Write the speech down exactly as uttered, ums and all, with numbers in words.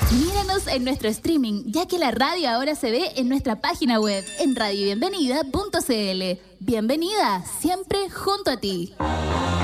Míranos en nuestro streaming, ya que la radio ahora se ve en nuestra página web, en radio bienvenida punto c l. Bienvenida, siempre junto a ti.